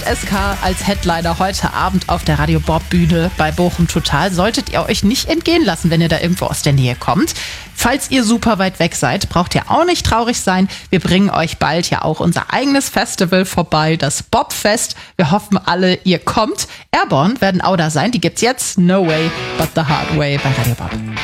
SK als Headliner heute Abend auf der Radio Bob Bühne bei Bochum Total. Solltet ihr euch nicht entgehen lassen, wenn ihr da irgendwo aus der Nähe kommt. Falls ihr super weit weg seid, braucht ihr auch nicht traurig sein. Wir bringen euch bald ja auch unser eigenes Festival vorbei, das Bobfest. Wir hoffen alle, ihr kommt. Airborne werden auch da sein. Die gibt's jetzt. No Way But The Hard Way bei Radio Bob.